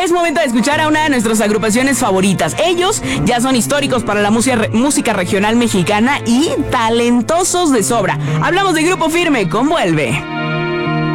Es momento de escuchar a una de nuestras agrupaciones favoritas. Ellos ya son históricos para la música regional mexicana y talentosos de sobra. Hablamos de Grupo Firme con Vuelve.